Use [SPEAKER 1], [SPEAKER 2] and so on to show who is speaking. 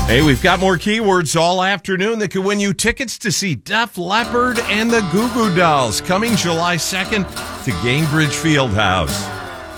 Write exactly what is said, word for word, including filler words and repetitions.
[SPEAKER 1] Hey, we've got more keywords all afternoon that could win you tickets to see Def Leppard and the Goo Goo Dolls coming July second to Gainbridge Fieldhouse.